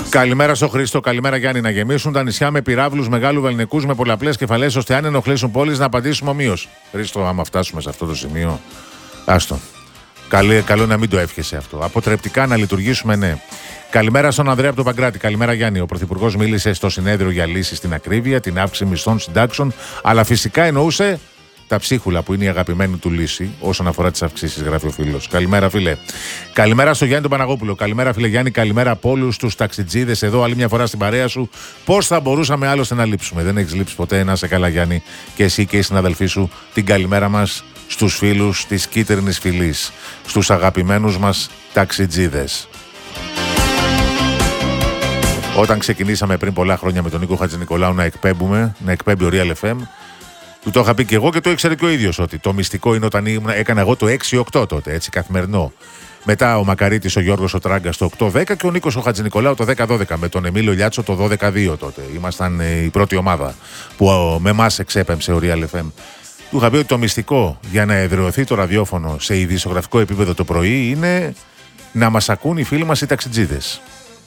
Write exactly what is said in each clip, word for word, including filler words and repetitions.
Καλημέρα στο Χρήστο, καλημέρα Γιάννη. Να γεμίσουν τα νησιά με πυράβλους μεγάλου βελνικούς με πολλαπλές κεφαλές, ώστε αν ενοχλήσουν πόλεις να απαντήσουμε ομοίως. Χρήστο, άμα φτάσουμε σε αυτό το σημείο, άστο. Καλή, καλό να μην το εύχεσαι αυτό. Αποτρεπτικά να λειτουργήσουμε, ναι. Καλημέρα στον Ανδρέα από τον Παγκράτη. Καλημέρα Γιάννη. Ο Πρωθυπουργός μίλησε στο συνέδριο για λύσεις στην ακρίβεια, την αύξηση μισθών συντάξεων, αλλά φυσικά εννοούσε τα ψίχουλα που είναι η αγαπημένη του λύση όσον αφορά τις αυξήσεις, γράφει ο φίλος. Καλημέρα, φίλε. Καλημέρα στο Γιάννη τον Παναγόπουλο. Καλημέρα, φίλε Γιάννη. Καλημέρα από όλους τους ταξιτζίδες εδώ, άλλη μια φορά στην παρέα σου. Πώς θα μπορούσαμε άλλωστε να λείψουμε? Δεν έχεις λείψει ποτέ. Να είσαι καλά, Γιάννη. Και εσύ και οι συναδελφοί σου. Την καλημέρα μας στους φίλους της κίτρινης φυλής. Στους αγαπημένους μας ταξιτζίδες. Όταν ξεκινήσαμε πριν πολλά χρόνια με τον Νίκο Χατζηνικολάου να εκπέμπουμε, να εκπέμπει ο Real εφ εμ, του το είχα πει και εγώ και το ήξερε και ο ίδιος ότι το μυστικό είναι όταν ήμουν, έκανα εγώ το έξι οκτώ τότε, έτσι καθημερινό. Μετά ο Μακαρίτης, ο Γιώργος ο Τράγκας το οκτώ δέκα και ο Νίκος ο Χατζηνικολάου το δέκα δώδεκα. Με τον Εμίλιο Λιάτσο το δώδεκα δύο τότε. Ήμασταν ε, η πρώτη ομάδα που ε, με εμάς εξέπεμψε ο Real εφ εμ. Του είχα πει ότι το μυστικό για να εδραιωθεί το ραδιόφωνο σε ειδησιογραφικό επίπεδο το πρωί είναι να μας ακούν οι φίλοι μας οι ταξιτζίδες.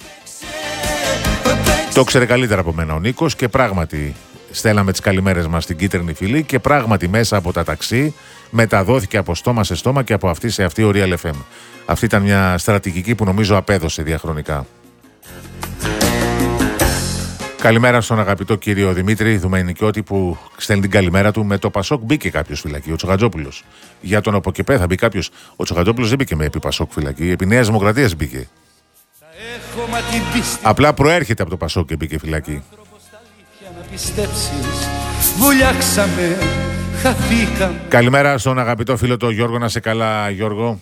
Το ξέρε καλύτερα από μένα ο Νίκος και πράγματι στέλναμε τις καλημέρες μας στην κίτρινη φυλή και πράγματι μέσα από τα ταξί μεταδόθηκε από στόμα σε στόμα και από αυτή σε αυτή ο Real εφ εμ. Αυτή ήταν μια στρατηγική που νομίζω απέδωσε διαχρονικά. Καλημέρα στον αγαπητό κύριο Δημήτρη Δουμενικιώτη που στέλνει την καλημέρα του. Με το Πασόκ μπήκε κάποιος φυλακή, ο Τσοχατζόπουλος. Για τον Αποκεπέ θα μπει κάποιος. Ο Τσοχατζόπουλος δεν μπήκε με επί Πασόκ φυλακή, επί Νέας Δημοκρατίας μπήκε. Απλά προέρχεται από το Πασόκ και μπήκε φυλακή. Καλημέρα στον αγαπητό φίλο το Γιώργο, να σε καλά Γιώργο.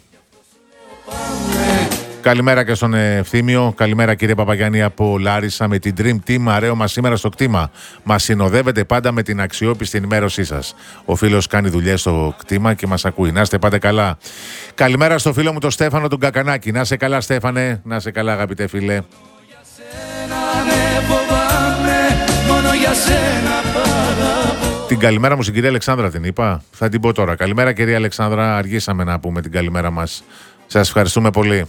Καλημέρα και στον Ευθύμιο. Καλημέρα κύριε Παπαγιάννη από Λάρισα με την Dream Team. Αρέωμα σήμερα στο κτήμα. Μας συνοδεύετε πάντα με την αξιόπιστη ενημέρωσή σας. Ο φίλος κάνει δουλειές στο κτήμα και μας ακούει. Να είστε πάντα καλά. Καλημέρα στο φίλο μου τον Στέφανο τον Κακανάκη. Να είσαι καλά Στέφανε. Να είσαι καλά αγαπητέ φίλε. Την καλημέρα μου στην κυρία Αλεξάνδρα την είπα. Θα την πω τώρα. Καλημέρα κυρία Αλεξάνδρα. Αργήσαμε να πούμε την καλημέρα μας. Σας ευχαριστούμε πολύ.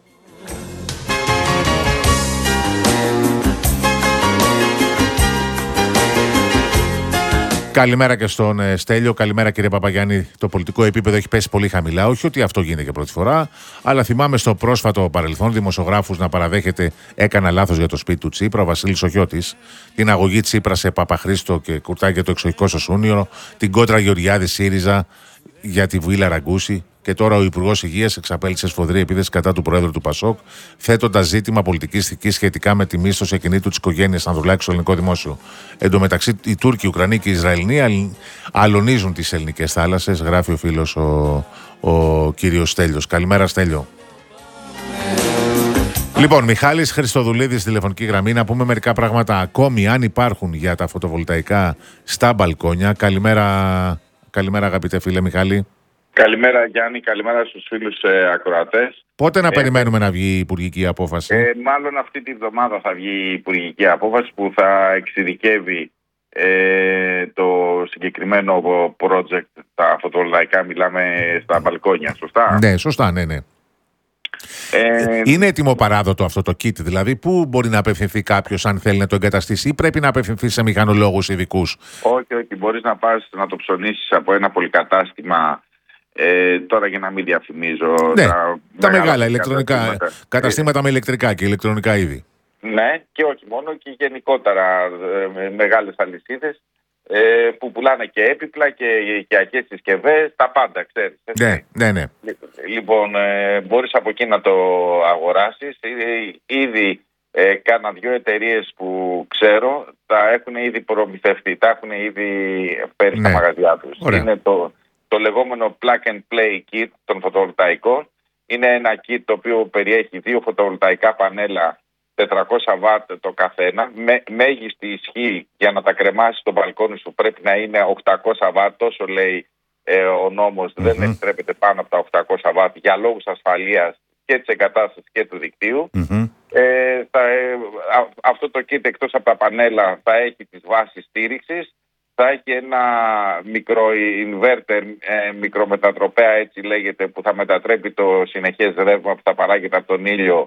Καλημέρα και στον ε, Στέλιο. Καλημέρα κύριε Παπαγιάννη. Το πολιτικό επίπεδο έχει πέσει πολύ χαμηλά. Όχι ότι αυτό γίνεται για πρώτη φορά, αλλά θυμάμαι στο πρόσφατο παρελθόν δημοσιογράφους να παραδέχεται έκανα λάθος για το σπίτι του Τσίπρα, ο Βασίλης Οχιώτης, την αγωγή Τσίπρα σε Παπαχρήστο και Κουρτάκη για το εξοχικό Σωσούνιο, την κόντρα Γεωργιάδη ΣΥΡΙΖΑ για τη Βουήλα Ραγκούση. Και τώρα ο Υπουργός Υγείας εξαπέλυσε σφοδρή επίθεση κατά του Προέδρου του Πασόκ, θέτοντας ζήτημα πολιτικής ηθικής σχετικά με τη μίσθωση ακινήτου της οικογένειας Ανδρουλάκη στο ελληνικό δημόσιο. Εν τω μεταξύ, οι Τούρκοι, οι Ουκρανοί και οι Ισραηλοί αλωνίζουν τις ελληνικές θάλασσες, γράφει ο φίλος ο, ο κύριος Στέλιος. Καλημέρα, Στέλιο. Λοιπόν, Μιχάλης Χριστοδουλίδης, τηλεφωνική γραμμή, να πούμε μερικά πράγματα ακόμη αν υπάρχουν για τα φωτοβολταϊκά στα μπαλκόνια. Καλημέρα, καλημέρα αγαπητέ φίλε Μιχάλη. Καλημέρα Γιάννη, καλημέρα στους φίλους ε, ακροατές. Πότε να ε, περιμένουμε να βγει η υπουργική απόφαση? Ε, μάλλον αυτή τη βδομάδα θα βγει η υπουργική απόφαση που θα εξειδικεύει ε, το συγκεκριμένο project, τα φωτοβολταϊκά, μιλάμε στα μπαλκόνια, σωστά? Ναι, σωστά, ναι, ναι. Ε, είναι έτοιμο παράδοτο αυτό το kit, δηλαδή πού μπορεί να απευθυνθεί κάποιος αν θέλει να το εγκαταστήσει ή πρέπει να απευθυνθεί σε μηχανολόγους ειδικούς? Όχι, όχι, μπορείς να πας να το ψωνίσεις από ένα πολυκατάστημα. Ε, τώρα για να μην διαφημίζω ναι, τα, τα μεγάλα ηλεκτρονικά καταστήματα, καταστήματα με ηλεκτρικά και ηλεκτρονικά είδη. Ναι, και όχι μόνο, και γενικότερα ε, μεγάλες αλυσίδες ε, που πουλάνε και έπιπλα και οικιακές συσκευές, τα πάντα, ξέρεις. Έτσι. Ναι, ναι, ναι. Λοιπόν, ε, μπορείς από εκεί να το αγοράσεις. Ήδη ε, κάνα δυο εταιρείες που ξέρω τα έχουν ήδη προμηθευτεί, τα έχουν ήδη φέρει ναι. στα μαγαζιά τους. Ωραία. Είναι το Το λεγόμενο plug and play kit των φωτοβολταϊκών. Είναι ένα kit το οποίο περιέχει δύο φωτοβολταϊκά πανέλα τετρακόσια βατ το καθένα. Με, μέγιστη ισχύ για να τα κρεμάσεις στο μπαλκόνι σου πρέπει να είναι οκτακόσια βατ. Τόσο λέει ε, ο νόμος, mm-hmm. δεν επιτρέπεται πάνω από τα οκτακόσια βατ για λόγους ασφαλείας και της εγκατάστασης και του δικτύου. Mm-hmm. Ε, θα, ε, α, αυτό το kit εκτός από τα πανέλα θα έχει τις βάσεις στήριξης. Θα έχει ένα μικρό inverter, ε, μικρομετατροπέα έτσι λέγεται, που θα μετατρέπει το συνεχές ρεύμα που θα παράγεται από τον ήλιο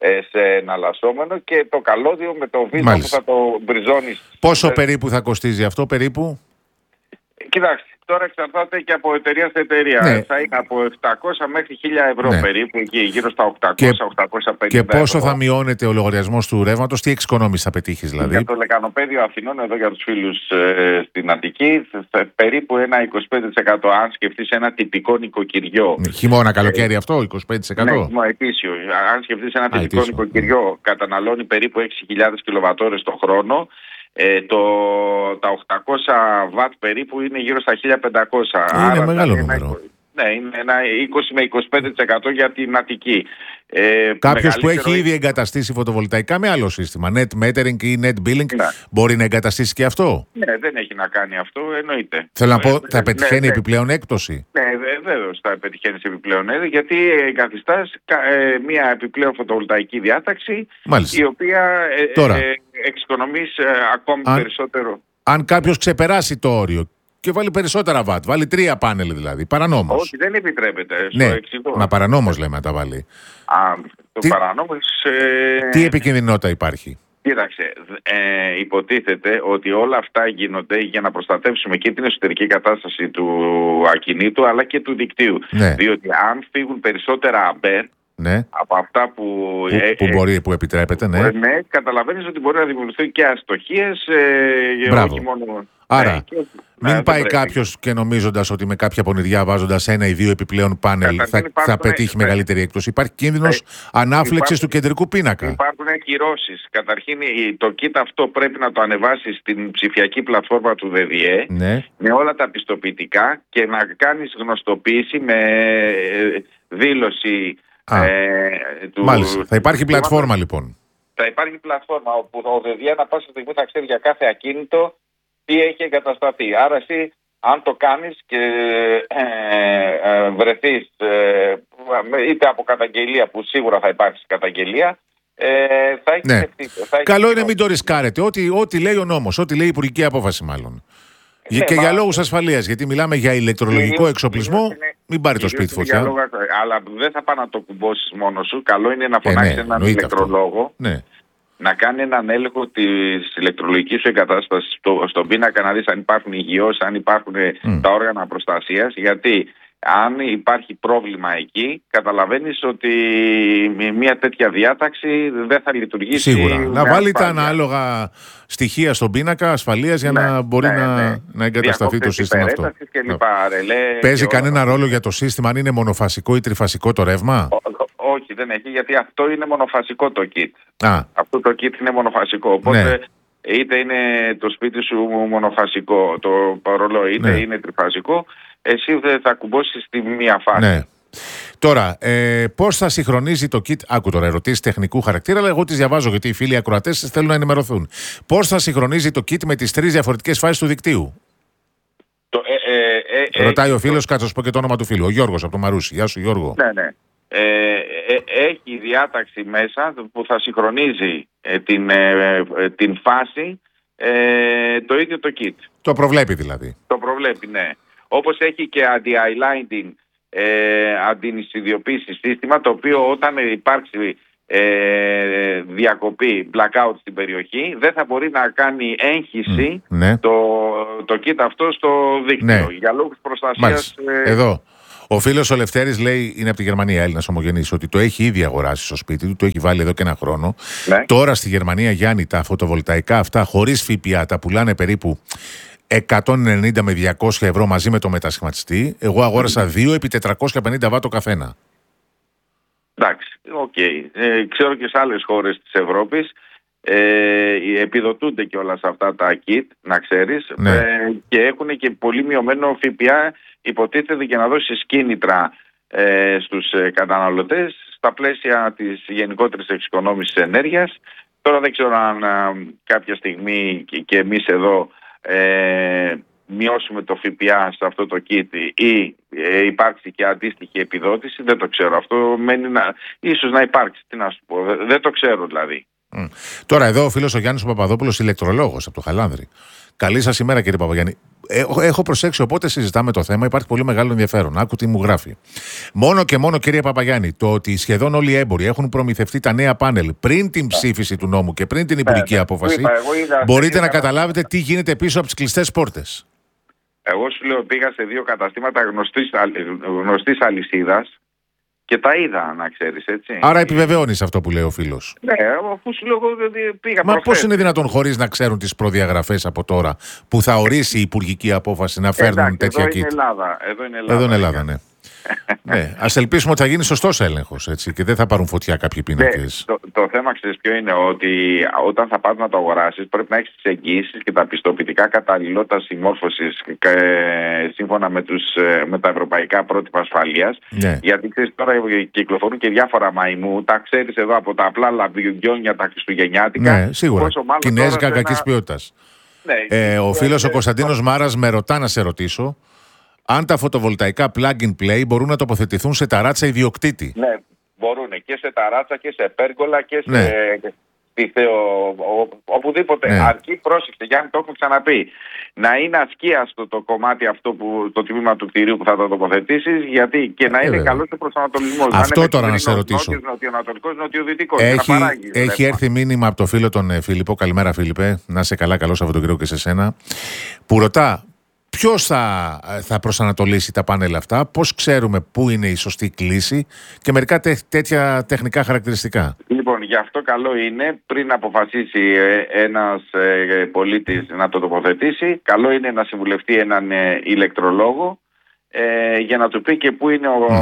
ε, σε εναλλασσόμενο και το καλώδιο με το βίζα που θα το μπριζώνεις. Πόσο ε... περίπου θα κοστίζει αυτό, περίπου? Κοιτάξτε, τώρα εξαρτάται και από εταιρεία σε εταιρεία. Ναι. Θα είναι από επτακόσια μέχρι χίλια ευρώ ναι. περίπου, εκεί γύρω στα οκτακόσια με οκτακόσια πενήντα. Και πόσο ευρώ. Θα μειώνεται ο λογαριασμός του ρεύματος, τι εξοικονόμηση θα πετύχεις δηλαδή? Για το λεκανοπέδιο Αθηνών, εδώ για τους φίλους ε, στην Αττική, περίπου ένα είκοσι πέντε τοις εκατό. Αν σκεφτείς ένα τυπικό νοικοκυριό. Χειμώνα, καλοκαίρι ε, αυτό, είκοσι πέντε τοις εκατό. Ναι, ετήσιο. Αν σκεφτείς ένα τυπικό Α, νοικοκυριό, καταναλώνει περίπου έξι χιλιάδες κιλοβατόρες το χρόνο. Ε, το, τα οκτακόσια βατ περίπου είναι γύρω στα χίλια πεντακόσια. Είναι Άρα, μεγάλο νούμερο. Ναι, είναι ένα είκοσι με είκοσι πέντε τοις εκατό για την Αττική. Ε, Κάποιος που έχει ήδη εγκαταστήσει φωτοβολταϊκά με άλλο σύστημα, net metering ή net billing, ναι. μπορεί να εγκαταστήσει και αυτό? Ναι, δεν έχει να κάνει αυτό, εννοείται. Θέλω να πω, θα πετυχαίνει ναι, επιπλέον έκπτωση? Ναι, βέβαιως θα πετυχαίνει επιπλέον έκπτωση, γιατί εγκαθιστάς ε, μια επιπλέον φωτοβολταϊκή διάταξη, Μάλιστα. η οποία ε, Τώρα, ε, εξοικονομείς ε, ακόμη αν, περισσότερο. Αν κάποιος ξεπεράσει το όριο και βάλει περισσότερα βατ, βάλει τρία πάνελ δηλαδή, παρανόμως. Όχι, δεν επιτρέπεται. Ναι, εξηγώ. Μα παρανόμως λέμε να τα βάλει. Α, το τι, παρανόμως... Ε... Τι επικινδυνότητα υπάρχει? Κοίταξε, ε, υποτίθεται ότι όλα αυτά γίνονται για να προστατεύσουμε και την εσωτερική κατάσταση του ακινήτου αλλά και του δικτύου. Ναι. Διότι αν φύγουν περισσότερα αμπέρ, ναι. από αυτά που, που, ε, που, μπορεί, που επιτρέπεται, ναι. ναι, καταλαβαίνεις ότι μπορεί να δημιουργηθούν και αστοχίες. Ε, όχι μόνο... Άρα, ναι, και... μην ναι, πάει κάποιος και νομίζοντας ότι με κάποια πονηριά βάζοντας ένα ή δύο επιπλέον πάνελ θα, υπάρχουν, θα πετύχει ναι. μεγαλύτερη έκπτωση. Υπάρχει κίνδυνος ε, ανάφλεξης του κεντρικού πίνακα. Υπάρχουν ακυρώσεις. Καταρχήν το kit αυτό πρέπει να το ανεβάσεις στην ψηφιακή πλατφόρμα του ΔΔΕ ναι. με όλα τα πιστοποιητικά και να κάνεις γνωστοποίηση με δήλωση. Α, ε, του... Μάλιστα. Θα υπάρχει πλατφόρμα λοιπόν. Θα υπάρχει πλατφόρμα όπου ο ΔΔΕ ανά πάσα στιγμή θα ξέρει για κάθε ακίνητο τι έχει εγκατασταθεί. Άρα εσύ αν το κάνεις και ε, ε, βρεθείς ε, είτε από καταγγελία, που σίγουρα θα υπάρξει καταγγελία, ε, θα έχει ναι. ευθύνη. Θα Καλό είναι μην το ρισκάρετε. Ό,τι, ό,τι λέει ο νόμος, ό,τι λέει η υπουργική απόφαση μάλλον. Ναι, και μα... για λόγους ασφαλείας, γιατί μιλάμε για ηλεκτρολογικό εξοπλισμό, είναι... μην πάρει το σπίτι φωτιά. Λόγω... Αλλά δεν θα πάει να το κουμπώσεις μόνος σου. Καλό είναι να φωνάξεις ε, ναι, έναν ηλεκτρολόγο. Ναι. Να κάνει έναν έλεγχο της ηλεκτρολογικής σου εγκατάστασης στο, στον πίνακα, να δεις αν υπάρχουν υγιώς, αν υπάρχουν mm. τα όργανα προστασίας, γιατί αν υπάρχει πρόβλημα εκεί, καταλαβαίνεις ότι μια τέτοια διάταξη δεν θα λειτουργήσει. Σίγουρα. Να βάλει τα ανάλογα στοιχεία στον πίνακα ασφαλείας για ναι, να μπορεί ναι, να, ναι. να εγκατασταθεί το σύστημα αυτό. Και λοιπά, ρελέ, Παίζει και κανένα όλα... ρόλο για το σύστημα αν είναι μονοφασικό ή τριφασικό το ρεύμα? Όχι, δεν έχει, γιατί αυτό είναι μονοφασικό το kit. Α. Αυτό το kit είναι μονοφασικό. Οπότε ναι. είτε είναι το σπίτι σου μονοφασικό, το ρολόι, είτε ναι. είναι τριφασικό, εσύ δεν θα κουμπώσεις στη μία φάση. Ναι. Τώρα, ε, πώς θα συγχρονίζει το kit? Άκου τώρα ερωτήσεις τεχνικού χαρακτήρα, αλλά εγώ τις διαβάζω γιατί οι φίλοι ακροατές θέλουν να ενημερωθούν. Πώς θα συγχρονίζει το kit με τις τρεις διαφορετικές φάσεις του δικτύου? Το, ε, ε, ε, Ρωτάει ε, ο φίλος, κάτσε να σου πω και το όνομα του φίλου. Ο Γιώργος από το Μαρούσι. Γεια σου, Γιώργο. Ναι, ναι. Ε, ε, έχει διάταξη μέσα που θα συγχρονίζει ε, την, ε, ε, την φάση ε, το ίδιο το kit. Το προβλέπει δηλαδή. Το προβλέπει, ναι. Όπως έχει και anti-aligning, ε, αντινησιδιοποίηση σύστημα, το οποίο όταν υπάρξει ε, διακοπή, blackout στην περιοχή, δεν θα μπορεί να κάνει έγχυση mm, ναι. το, το kit αυτό στο δίκτυο. Ναι. Για λόγους προστασίας... Ε, Εδώ. Ο φίλος ο Λευτέρης λέει, είναι από τη Γερμανία, Έλληνας ομογενής, ότι το έχει ήδη αγοράσει στο σπίτι του, το έχει βάλει εδώ και ένα χρόνο. Ναι. Τώρα στη Γερμανία, Γιάννη, τα φωτοβολταϊκά αυτά χωρίς ΦΠΑ τα πουλάνε περίπου εκατόν ενενήντα με διακόσια ευρώ μαζί με το μετασχηματιστή. Εγώ αγόρασα δύο επί τετρακόσια πενήντα βάτ το καθένα. Εντάξει, οκ. Okay. Ε, ξέρω και σε άλλες χώρες της Ευρώπης ε, επιδοτούνται και όλα αυτά τα kit, να ξέρεις, ναι. ε, και έχουν και πολύ μειωμένο ΦΠΑ, υποτίθεται, για να δώσεις κίνητρα ε, στους ε, καταναλωτές στα πλαίσια της γενικότερης εξοικονόμησης ενέργειας. Τώρα δεν ξέρω αν α, κάποια στιγμή και, και εμείς εδώ ε, μειώσουμε το ΦΠΑ σε αυτό το kit ή ε, υπάρξει και αντίστοιχη επιδότηση, δεν το ξέρω. Αυτό μένει να, ίσως να υπάρξει, τι να σου πω, δεν, δεν το ξέρω δηλαδή. Mm. Τώρα εδώ ο φίλος ο Γιάννης ο Παπαδόπουλος, ηλεκτρολόγος από το Χαλάνδρη. Καλή σας ημέρα κύριε Παπαγιάννη. Έχω, έχω προσέξει, οπότε συζητάμε το θέμα, υπάρχει πολύ μεγάλο ενδιαφέρον. Άκου τι μου γράφει. Μόνο και μόνο, κύριε Παπαγιάννη, το ότι σχεδόν όλοι οι έμποροι έχουν προμηθευτεί τα νέα πάνελ πριν την ψήφιση του νόμου και πριν την υπουργική απόφαση, μπορείτε να καταλάβετε τι γίνεται πίσω από τις κλειστές πόρτες. Εγώ σου λέω, πήγα σε δύο καταστήματα γνωστής, γνωστής αλυσίδας και τα είδα, να ξέρεις, έτσι. Άρα επιβεβαιώνεις αυτό που λέει ο φίλος. Ναι, αφού σου λέω, πήγα. Μα προφές. πώς είναι δυνατόν χωρίς να ξέρουν τις προδιαγραφές από τώρα που θα ορίσει η υπουργική απόφαση να φέρνουν Εντάξει, τέτοια εδώ kit. Είναι Ελλάδα, εδώ είναι Ελλάδα. Εδώ είναι Ελλάδα, ναι. Ναι, ας ελπίσουμε ότι θα γίνει σωστός έλεγχος, έτσι, και δεν θα πάρουν φωτιά κάποιοι πίνακες. Ναι, το, το θέμα ξέρεις ποιο είναι, ότι όταν θα πας να το αγοράσεις πρέπει να έχεις τις εγγύησεις και τα πιστοποιητικά καταλληλότητας συμμόρφωσης ε, σύμφωνα με, τους, με τα ευρωπαϊκά πρότυπα ασφαλείας. Ναι. Γιατί ξέρεις, τώρα κυκλοφορούν και διάφορα μαϊμού, τα ξέρεις εδώ από τα απλά λαμπιουγιόνια τα χριστουγεννιάτικα. Ναι, σίγουρα. Κινέζικα κακής ένα... ποιότητας. Ναι, ε, ο φίλος ο Κωνσταντίνος Μάρας με ρωτά να σε ρωτήσω αν τα φωτοβολταϊκά plug and play μπορούν να τοποθετηθούν σε ταράτσα ιδιοκτήτη. Ναι, μπορούν και σε ταράτσα και σε πέργολα και σε ναι. Θεο, οπουδήποτε. Ναι. Αρκεί, πρόσεξε, Γιάννη, το έχω ξαναπεί, να είναι ασκίαστο το κομμάτι αυτό, που, το τμήμα του κτηρίου που θα το τοποθετήσεις, γιατί και να είναι ε, καλός ο προσανατολισμός. Αυτό να τώρα να σε ρωτήσω. Νότιος, νοτιοανατολικός, νοτιοδυτικός. Έχει, να παράγει, έχει έρθει μήνυμα από το φίλο τον Φίλιππο. Καλημέρα, Φίλιππε. Να είσαι καλά, καλό Σαββατοκύριακο και σε σένα. Που ρωτά. Ποιος θα, θα προσανατολίσει τα πάνελ αυτά, πώς ξέρουμε πού είναι η σωστή κλίση και μερικά τέ, τέτοια τεχνικά χαρακτηριστικά. Λοιπόν, γι' αυτό καλό είναι πριν αποφασίσει ένας ε, πολίτης να το τοποθετήσει, καλό είναι να συμβουλευτεί έναν ε, ηλεκτρολόγο ε, για να του πει και πού είναι ο... Mm.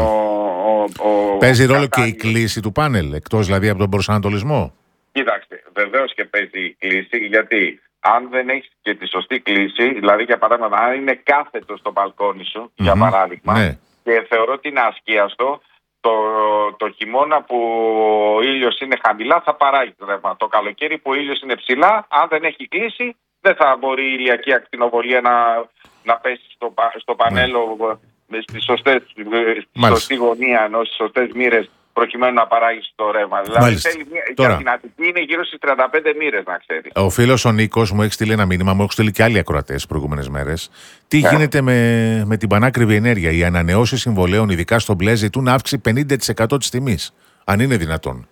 ο, ο, ο παίζει ο ρόλο και η κλίση του πάνελ, εκτός δηλαδή από τον προσανατολισμό. Κοίταξτε, βεβαίως και παίζει η κλίση, γιατί... Αν δεν έχεις και τη σωστή κλίση, δηλαδή για παράδειγμα, αν είναι κάθετο στο μπαλκόνι σου, mm-hmm. για παράδειγμα, ναι. και θεωρώ ότι είναι ασκίαστο, το, το χειμώνα που ο ήλιος είναι χαμηλά θα παράγει ρεύμα. Το καλοκαίρι που ο ήλιος είναι ψηλά, αν δεν έχει κλίση, δεν θα μπορεί η ηλιακή ακτινοβολία να, να πέσει στο, στο πανέλο mm. στις σωστές, στη σωστή γωνία, ενώ στις σωστές μοίρες, προκειμένου να παράγει το ρεύμα. Δηλαδή θέλει μια... Τώρα, την Αττική είναι γύρω στις τριάντα πέντε μοίρες, να ξέρεις. Ο φίλος ο Νίκος μου έχει στείλει ένα μήνυμα, μου έχουν στείλει και άλλοι ακροατές τις προηγούμενες μέρες. Τι yeah. γίνεται με, με την πανάκριβη ενέργεια? Οι ανανεώσεις συμβολέων, ειδικά στο μπλε, ζητούν αύξηση πενήντα τοις εκατό της τιμής. Αν είναι δυνατόν.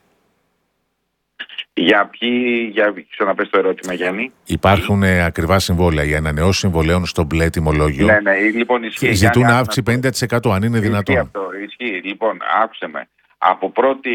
Για ποιοι, για ξαναπες το ερώτημα, Γιάννη. Υπάρχουν ε, ακριβά συμβόλαια. Οι ανανεώσεις συμβολέων στο μπλε τιμολόγιο. Ναι, ναι, λοιπόν, ισχύει, ζητούν Γιάννη, αύξηση πενήντα τοις εκατό, αν είναι ισχύει δυνατόν. Αυτό, ισχύει. Λοιπόν, άκουσε με. Από πρώτη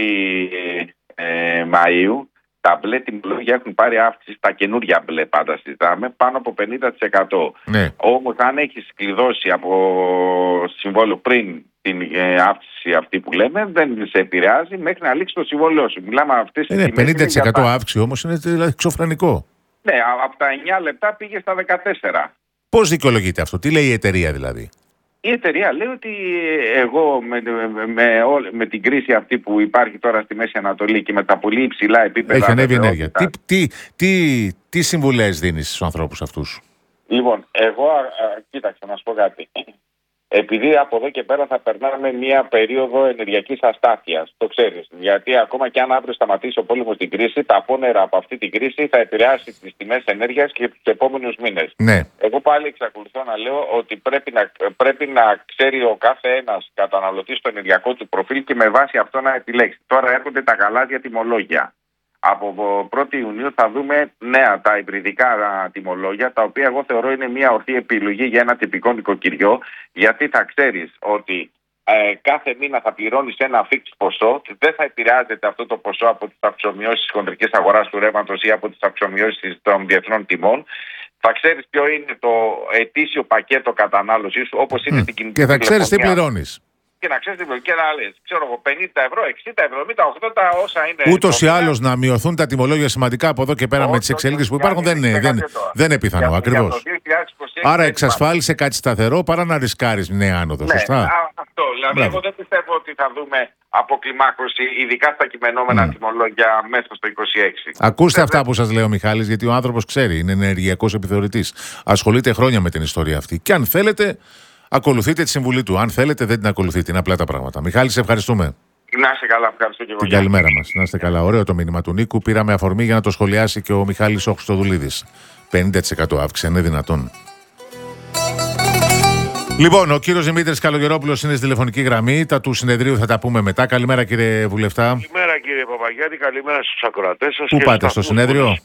ε, Μαΐου τα μπλε τιμολόγια έχουν πάρει αύξηση, τα καινούργια μπλε πάντα συζητάμε, πάνω από πενήντα τοις εκατό. Ναι. Όμως αν έχεις κλειδώσει από συμβόλαιο πριν την ε, αύξηση αυτή που λέμε, δεν σε επηρεάζει μέχρι να λήξει το συμβόλαιό σου. Μιλάμε αυτές τις είναι πενήντα τοις εκατό αύξηση όμως, είναι δηλαδή εξωφρενικό. Ναι, από τα εννιά λεπτά πήγε στα δεκατέσσερα. Πώς δικαιολογείται αυτό, τι λέει η εταιρεία δηλαδή? Η εταιρεία λέει ότι εγώ με, με, με, με την κρίση αυτή που υπάρχει τώρα στη Μέση Ανατολή και με τα πολύ υψηλά επίπεδα... Έχει ανέβει ενέργεια. Τι, τι, τι, τι συμβουλές δίνεις στους ανθρώπους αυτούς? Λοιπόν, εγώ, α, α, κοίταξε να σου πω κάτι. Επειδή από εδώ και πέρα θα περνάμε μια περίοδο ενεργειακής αστάθειας, το ξέρεις. Γιατί ακόμα και αν αύριο σταματήσει ο πόλεμος στην κρίση, τα απόνερα από αυτή την κρίση θα επηρεάσει τις τιμές ενέργειας και τους επόμενους μήνες. Ναι. Εγώ πάλι εξακολουθώ να λέω ότι πρέπει να, πρέπει να ξέρει ο κάθε ένας καταναλωτής το ενεργειακό του προφίλ και με βάση αυτό να επιλέξει. Τώρα έρχονται τα γαλάζια τιμολόγια. Από πρώτη Ιουνίου θα δούμε νέα τα υβριδικά τιμολόγια, τα οποία εγώ θεωρώ είναι μια ορθή επιλογή για ένα τυπικό νοικοκυριό, γιατί θα ξέρεις ότι ε, κάθε μήνα θα πληρώνεις ένα fixed ποσό, δεν θα επηρεάζεται αυτό το ποσό από τις αυξομοιώσεις της χοντρικής αγοράς του ρεύματος ή από τις αυξομοιώσεις των διεθνών τιμών. Θα ξέρεις ποιο είναι το ετήσιο πακέτο κατανάλωσης σου, όπως είναι mm. στην κινητή και θα ξέρεις τι πληρώνεις. Και να ξέρεις και να λες, ξέρω εγώ, πενήντα ευρώ, εξήντα, εβδομήντα, ογδόντα, όσα είναι. Ούτως ή άλλως να μειωθούν τα τιμολόγια σημαντικά από εδώ και πέρα, με τις εξελίξεις που υπάρχουν δεν είναι, δεν, δεν είναι πιθανό, για, ακριβώς. Για άρα εξασφάλισε κάτι σταθερό παρά να ρισκάρεις νέα άνοδο, ναι, σωστά. Α, αυτό, δηλαδή Μπράβο. Εγώ δεν πιστεύω ότι θα δούμε αποκλιμάκωση, ειδικά στα κειμενόμενα mm. τιμολόγια μέσα στο είκοσι έξι. Ακούστε Βέβαια. αυτά που σας λέει ο Μιχάλης, γιατί ο άνθρωπος ξέρει, είναι ενεργειακός επιθεωρητής. Ασχολείται χρόνια με την ιστορία αυτή. Και αν θέλετε, ακολουθείτε τη συμβουλή του. Αν θέλετε, δεν την ακολουθείτε. Είναι απλά τα πράγματα. Μιχάλη, σε ευχαριστούμε. Να είστε καλά, ευχαριστώ και εγώ. Την καλημέρα μας. Να είστε καλά. Ωραίο το μήνυμα του Νίκου. Πήραμε αφορμή για να το σχολιάσει και ο Μιχάλης ο Χριστοδουλίδης. πενήντα τοις εκατό αύξηση, είναι δυνατόν? Λοιπόν, ο κύριος Δημήτρης Καλογερόπουλος είναι στη τηλεφωνική γραμμή. Τα του συνεδρίου θα τα πούμε μετά. Καλημέρα, κύριε Βουλευτά. Καλημέρα, κύριε Παπαγιάννη. Καλημέρα στους ακροατές σας. Πού πάτε, στο συνέδριο?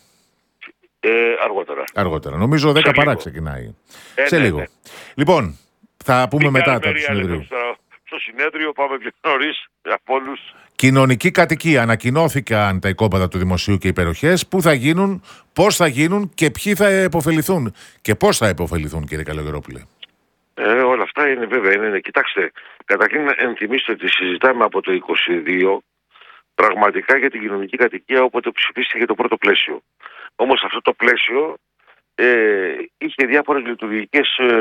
Ε, αργότερα. Αργότερα. Νομίζω δέκα παρά ξεκινάει. Ε, Σε ναι, λίγο. Ναι. Λοιπόν, θα πούμε Την μετά τα του συνεδρίου. Στο συνέδριο πάμε πιο νωρίς από όλους. Κοινωνική κατοικία. Ανακοινώθηκαν τα οικόπεδα του δημοσίου και οι περιοχές. Πού θα γίνουν, πώς θα γίνουν και ποιοι θα επωφεληθούν. Και πώς θα επωφεληθούν, κύριε Καλογερόπουλε. Ε, όλα αυτά είναι βέβαια. Είναι, είναι. Κοιτάξτε, καταρχήν να ενθυμίστε ότι συζητάμε από το είκοσι δύο πραγματικά για την κοινωνική κατοικία όποτε ψηφίστηκε το πρώτο πλαίσιο. Όμως αυτό το πλαίσιο ε, είχε διάφορες λειτουργικές ε,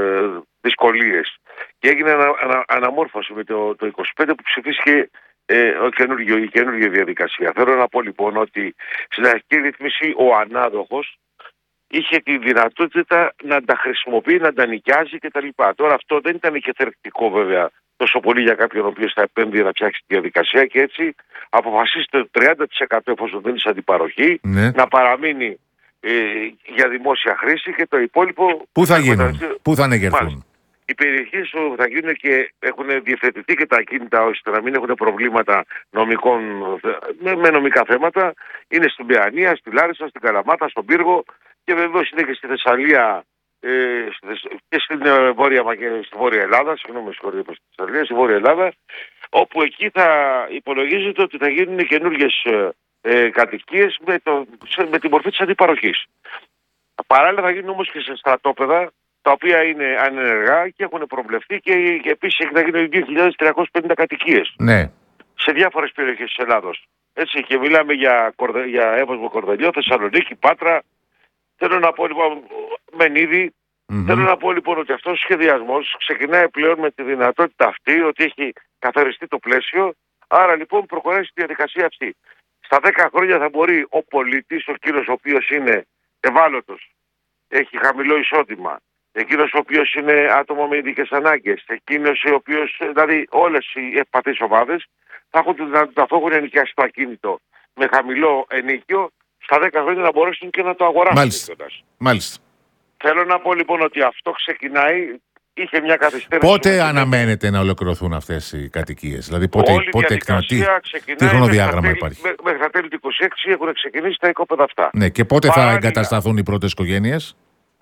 δυσκολίες και έγινε ανα, ανα, αναμόρφωση με το, το είκοσι πέντε που ψηφίστηκε ε, ο καινούργιο, η καινούργια διαδικασία. Θέλω να πω λοιπόν ότι στην αρχική ρύθμιση ο ανάδοχος είχε τη δυνατότητα να τα χρησιμοποιεί, να τα νοικιάζει κτλ. Τώρα αυτό δεν ήταν και θερκτικό βέβαια τόσο πολύ για κάποιον ο οποίος θα επέμβει να φτιάξει τη διαδικασία και έτσι αποφασίστε το τριάντα τοις εκατό εφόσον δεν είναι αντιπαροχή ναι. να παραμείνει ε, για δημόσια χρήση και το υπόλοιπο... Πού θα γίνουν, θα... πού θα ανεγερθούν. Οι περιοχές που θα γίνουν και έχουν διευθετηθεί και τα ακίνητα ώστε να μην έχουν προβλήματα νομικών, με, με νομικά θέματα είναι στην Παιανία, στη Λάρισα, στην Καλαμάτα, στον Πύργο και βεβαίως είναι και στη Θεσσαλία ε, και στην ε, Βόρεια, στη Βόρεια Ελλάδα, συγγνώμη συγχωρείτε στη Θεσσαλία, στη Βόρεια Ελλάδα, όπου εκεί θα υπολογίζεται ότι θα γίνουν καινούργιες ε, κατοικίες με, το, με τη μορφή της αντιπαροχής. Παράλληλα θα γίνουν όμως και σε στρατόπεδα τα οποία είναι ανενεργά και έχουν προβλεφθεί και, και επίσης θα γίνουν δύο χιλιάδες τριακόσιες πενήντα κατοικίες ναι. σε διάφορες περιοχές της Ελλάδος. Έτσι και μιλάμε για, κορδε, για Εύωσμο, Κορδελιό, Θεσσαλονίκη, Πάτρα. Θέλω να πω λοιπόν, Μενίδη, mm-hmm. θέλω να πω λοιπόν ότι αυτός ο σχεδιασμός ξεκινάει πλέον με τη δυνατότητα αυτή ότι έχει καθαριστεί το πλαίσιο, άρα λοιπόν προχωράει στη διαδικασία αυτή. Στα δέκα χρόνια θα μπορεί ο πολίτης, ο κύριος ο οποίος είναι ευάλωτος, έχει χαμηλό εισόδημα, εκείνος ο οποίος είναι άτομο με ειδικές ανάγκες, εκείνος ο οποίος, δηλαδή όλες οι ευπαθείς ομάδες, θα έχουν τη δυνατότητα αφού έχουν ενοικιάσει το ακίνητο με χαμηλό ενοίκιο, στα δέκα χρόνια να μπορέσουν και να το αγοράσουν. Μάλιστα. Μάλιστα. Θέλω να πω λοιπόν ότι αυτό ξεκινάει, είχε μια καθυστέρηση. Πότε αναμένεται να ολοκληρωθούν αυτές οι κατοικίες, δηλαδή πότε, πότε εκτενωτή, τι χρονοδιάγραμμα υπάρχει. Μέχρι τα τέλη του είκοσι έξι έχουν ξεκινήσει τα οικόπεδα αυτά. Ναι, και πότε Παράλληλα. θα εγκατασταθούν οι πρώτες οικογένειες.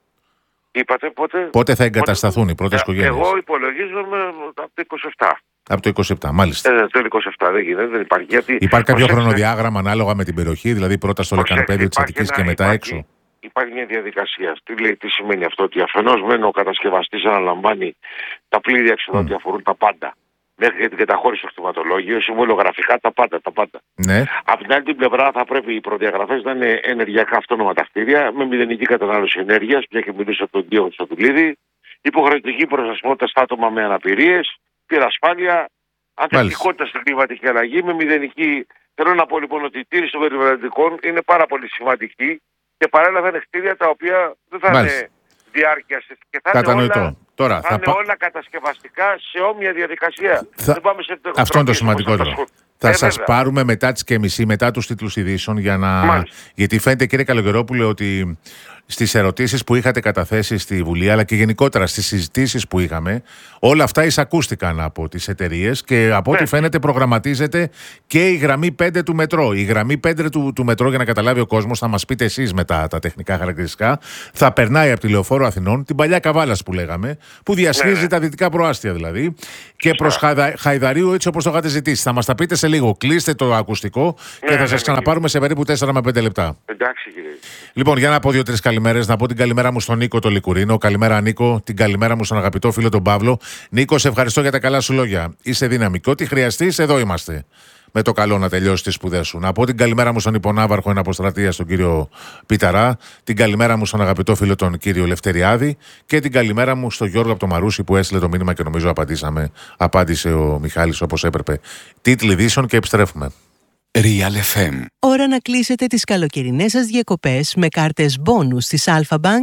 Είπατε πότε. Πότε θα εγκατασταθούν πότε... οι πρώτες οικογένειες. Εγώ υπολογίζομαι από το είκοσι επτά. Από το είκοσι επτά, μάλιστα. Ε, το είκοσι επτά δεν γίνεται, δεν υπάρχει. Γιατί... Υπάρχει κάποιο προσέξτε... χρονοδιάγραμμα ανάλογα με την περιοχή, δηλαδή πρώτα στο Λεκανοπέδιο της Αττικής και μετά υπάρχει, έξω. Υπάρχει μια διαδικασία. Τι, λέει, τι σημαίνει αυτό, ότι αφενός μεν ο κατασκευαστής αναλαμβάνει τα πλήρη έξοδα ότι mm. αφορούν τα πάντα. Μέχρι και την καταχώρηση στο κτηματολόγιο, συμβολογραφικά τα πάντα, τα πάντα. Ναι. Από την άλλη την πλευρά θα πρέπει οι προδιαγραφές να είναι ενεργειακά αυτόνομα τα κτίρια, με μηδενική κατανάλωση ενέργειας, μια και μιλούσα τον Διό Χριστοδουλίδη, υποχρεωτική προσβασιμότητα στα άτομα με αναπηρίες, πυρασφάλεια, ανθεκτικότητα στην κλιματική αλλαγή, με μηδενική. Θέλω να πω λοιπόν ότι η τήρηση των περιβαλλοντικών είναι πάρα πολύ σημαντική και παράλληλα θα είναι κτίρια τα οποία δεν θα Μάλιστα. είναι διάρκεια και θα Κατανοητό. είναι όλα... Τώρα, θα θα είναι πα... όλα κατασκευαστικά σε όμοια διαδικασία. Θα... Δεν πάμε σε Αυτό είναι το σημαντικότερο. Θα ε, σας βέβαια. πάρουμε μετά τις και μισή, μετά τους τίτλους ειδήσεων, για να... Μάλιστα. γιατί φαίνεται, κύριε Καλογερόπουλε, ότι στις ερωτήσεις που είχατε καταθέσει στη Βουλή, αλλά και γενικότερα στις συζητήσεις που είχαμε, όλα αυτά εισακούστηκαν από τις εταιρείες και από ό,τι φαίνεται προγραμματίζεται και η γραμμή πέντε του μετρό. Η γραμμή πέντε του, του μετρό, για να καταλάβει ο κόσμος, θα μας πείτε εσείς μετά τα τεχνικά χαρακτηριστικά, θα περνάει από τη Λεωφόρο Αθηνών, την παλιά Καβάλας που λέγαμε, που διασχίζει ναι. τα δυτικά προάστια δηλαδή, και προς Χαϊδα, Χαϊδαρίου, έτσι όπως το είχατε ζητήσει. Θα μας τα πείτε σε λίγο. Κλείστε το ακουστικό ναι, και θα ναι, σας ναι, ξαναπάρουμε ναι. σε περίπου τέσσερα με πέντε λεπτά. Εντάξει, κύριε. Λοιπόν, για να πω δύο-τρεις καλημέρες. Να πω την καλημέρα μου στον Νίκο το Λικουρίνο. Καλημέρα, Νίκο. Την καλημέρα μου στον αγαπητό φίλο τον Παύλο. Νίκο, σε ευχαριστώ για τα καλά σου λόγια. Είσαι δύναμη. Και ό,τι χρειαστείς, εδώ είμαστε. Με το καλό να τελειώσει τις σπουδές σου. Να πω την καλημέρα μου στον υπονάβαρχο εν αποστρατεία, τον κύριο Πιταρά. Την καλημέρα μου στον αγαπητό φίλο τον κύριο Λευτεριάδη. Και την καλημέρα μου στον Γιώργο από το Μαρούσι που έστειλε το μήνυμα και νομίζω απαντήσαμε. Απάντησε ο Μιχάλης όπως έπρεπε. Τίτλοι ειδήσεων και επιστρέφουμε. Real εφ εμ. Ώρα να κλείσετε τις καλοκαιρινές σας διακοπές με κάρτες μπόνους της Alpha Bank,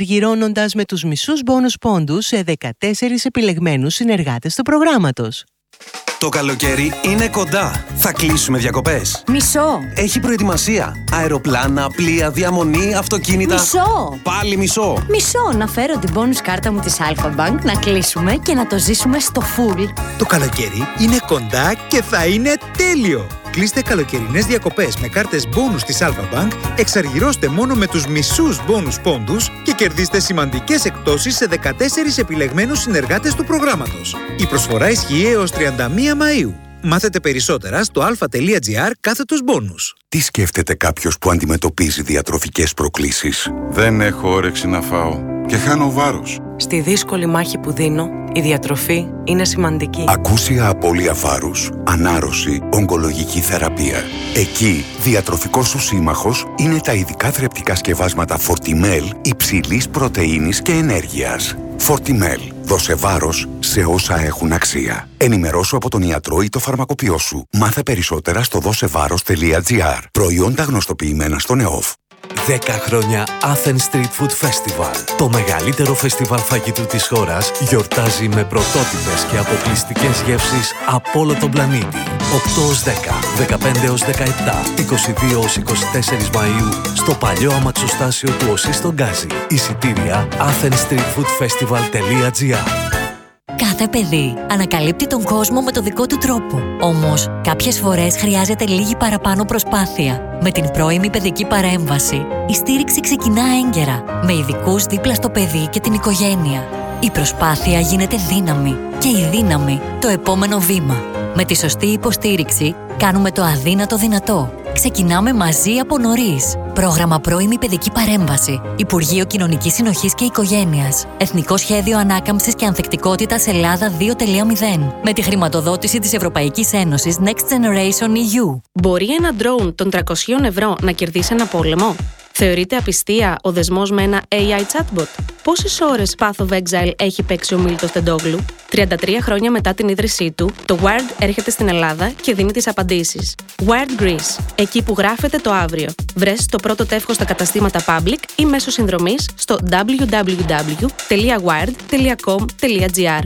εξαργυρώνοντας με τους μισούς μπόνους πόντους σε δεκατέσσερις επιλεγμένους συνεργάτες του προγράμματος. Το καλοκαίρι είναι κοντά. Θα κλείσουμε διακοπές. Μισό. Έχει προετοιμασία. Αεροπλάνα, πλοία, διαμονή, αυτοκίνητα. Μισό. Πάλι μισό. Μισό. Να φέρω την bonus κάρτα μου της Alpha Bank, να κλείσουμε και να το ζήσουμε στο full. Το καλοκαίρι είναι κοντά και θα είναι τέλειο. Κλείστε καλοκαιρινές διακοπές με κάρτες bonus της Alpha Bank, εξαργυρώστε μόνο με τους μισούς bonus πόντους και κερδίστε σημαντικές εκπτώσεις σε δεκατέσσερις επιλεγμένους συνεργάτες του προγράμματος. Η προσφορά ισχύει έως τριάντα μία Μαΐου. Μάθετε περισσότερα στο alpha.gr κάθετος bonus. Τι σκέφτεται κάποιος που αντιμετωπίζει διατροφικές προκλήσεις? Δεν έχω όρεξη να φάω και χάνω βάρος. Στη δύσκολη μάχη που δίνω, η διατροφή είναι σημαντική. Ακούσια απώλεια βάρους, ανάρρωση, ογκολογική θεραπεία. Εκεί, διατροφικός σου σύμμαχος είναι τα ειδικά θρεπτικά σκευάσματα Fortimel υψηλής πρωτεΐνης και ενέργειας. Fortimel. Δώσε βάρος σε όσα έχουν αξία. Ενημερώσου από τον ιατρό ή το φαρμακοποιό σου. Μάθε περισσότερα στο δώσεβάρος.gr. Προϊόντα γνωστοποιημένα στον ΕΟΦ. δέκα χρόνια Athens Street Food Festival. Το μεγαλύτερο φεστιβάλ φαγητού της χώρας γιορτάζει με πρωτότυπες και αποκλειστικές γεύσεις από όλο τον πλανήτη. οκτώ έως δέκα, δεκαπέντε έως δεκαεπτά, είκοσι δύο έως είκοσι τέσσερα Μαΐου στο παλιό αμαξοστάσιο του ΟΣΥ στον Γκάζι. Εισιτήρια athensstreetfoodfestival.gr. Κάθε παιδί ανακαλύπτει τον κόσμο με το δικό του τρόπο. Όμως, κάποιες φορές χρειάζεται λίγη παραπάνω προσπάθεια. Με την πρώιμη παιδική παρέμβαση, η στήριξη ξεκινά έγκαιρα, με ειδικούς δίπλα στο παιδί και την οικογένεια. Η προσπάθεια γίνεται δύναμη και η δύναμη το επόμενο βήμα. Με τη σωστή υποστήριξη, κάνουμε το αδύνατο δυνατό. Ξεκινάμε μαζί από νωρίς. Πρόγραμμα Πρώιμη Παιδική Παρέμβαση. Υπουργείο Κοινωνικής Συνοχής και Οικογένειας. Εθνικό Σχέδιο Ανάκαμψης και Ανθεκτικότητας Ελλάδα δύο τελεία μηδέν. Με τη χρηματοδότηση της Ευρωπαϊκής Ένωσης Next Generation ι γιου. Μπορεί ένα ντρόουν των τριακόσια ευρώ να κερδίσει ένα πόλεμο? Θεωρείται απιστία ο δεσμός με ένα έι άι chatbot? Πόσες ώρες Path of Exile έχει παίξει ο Μίλτος Τεντόγλου? τριάντα τρία χρόνια μετά την ίδρυσή του, το Wired έρχεται στην Ελλάδα και δίνει τις απαντήσεις. Wired Greece, εκεί που γράφεται το αύριο. Βρες το πρώτο τεύχος στα καταστήματα Public ή μέσω συνδρομής στο double-u double-u double-u τελεία wired τελεία com τελεία gr.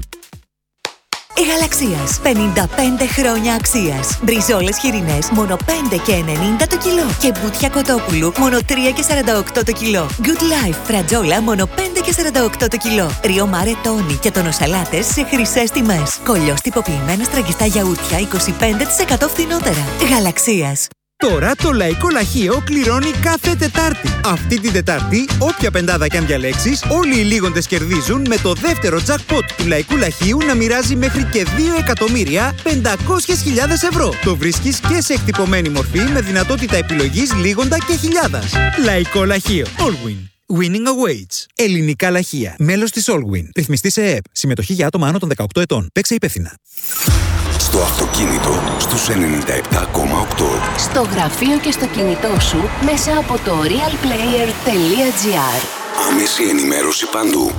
Γαλαξίας. πενήντα πέντε χρόνια αξίας. Μπριζόλες χοιρινές μόνο πέντε και ενενήντα το κιλό. Και μπουτια κοτόπουλου μόνο τρία και σαράντα οκτώ το κιλό. Good Life φρατζόλα μόνο πέντε και σαράντα οκτώ το κιλό. Ριο Μάρε τόνι και τονοσαλάτες σε χρυσές τιμές. Κολλιός τυποποιημένα στραγγιστά γιαούρτια είκοσι πέντε τοις εκατό φθηνότερα. Γαλαξίας. Τώρα το Λαϊκό Λαχείο κληρώνει κάθε Τετάρτη. Αυτή την Τετάρτη, όποια πεντάδα κι αν διαλέξεις, όλοι οι λίγοντες κερδίζουν με το δεύτερο jackpot του Λαϊκού Λαχείου να μοιράζει μέχρι και δύο εκατομμύρια πεντακόσιες χιλιάδες ευρώ. Το βρίσκεις και σε εκτυπωμένη μορφή με δυνατότητα επιλογής λίγοντα και χιλιάδας. Λαϊκό Λαχείο. Allwin. Winning awaits. Ελληνικά λαχεία. Μέλος της Allwin. Ρυθμιστή σε ΕΕΠ. Συμμετοχή για άτομα άνω των δεκαοκτώ ετών. Παίξε υπεύθυνα. Στο αυτοκίνητο στους ενενήντα επτά κόμμα οκτώ. Στο γραφείο και στο κινητό σου μέσα από το realplayer τελεία gr. Άμεση ενημέρωση παντού.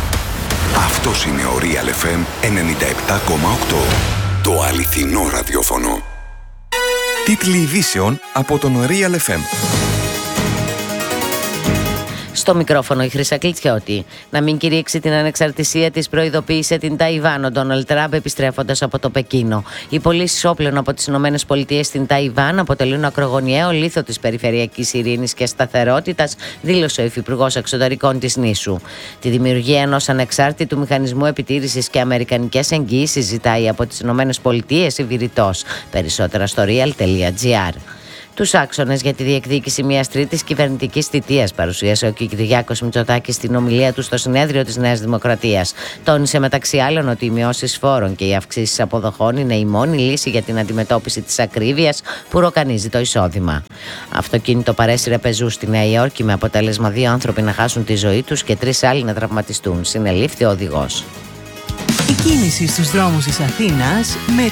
Αυτός είναι ο Real εφ εμ ενενήντα επτά κόμμα οκτώ. Το αληθινό ραδιόφωνο. Τίτλοι ειδήσεων από τον Real εφ εμ. Στο μικρόφωνο η Χρύσα Κλιτσιώτη. Να μην κηρύξει την ανεξαρτησία της προειδοποίησε την Ταϊβάν ο Ντόναλντ Τραμπ επιστρέφοντας από το Πεκίνο. Οι πωλήσεις όπλων από τις ΗΠΑ στην Ταϊβάν αποτελούν ακρογωνιαίο λίθο της περιφερειακής ειρήνης και σταθερότητας, δήλωσε ο Υφυπουργός Εξωτερικών της νήσου. Τη δημιουργία ενός ανεξάρτητου μηχανισμού επιτήρησης και αμερικανικές εγγυήσεις ζητάει από τις ΗΠΑ η Βηρητός. Περισσότερα στο real τελεία gr. Τους άξονες για τη διεκδίκηση μιας τρίτης κυβερνητικής θητείας παρουσίασε ο Κυριάκος Μητσοτάκης στην ομιλία του στο συνέδριο της Νέας Δημοκρατίας. Τόνισε μεταξύ άλλων ότι οι μειώσεις φόρων και οι αυξήσεις αποδοχών είναι η μόνη λύση για την αντιμετώπιση της ακρίβειας που ροκανίζει το εισόδημα. Αυτοκίνητο παρέσυρε πεζού στη Νέα Υόρκη με αποτέλεσμα δύο άνθρωποι να χάσουν τη ζωή τους και τρεις άλλοι να τραυματιστούν. Συνελήφθη ο οδηγός. Η κίνηση στους δρόμους της Αθήνας με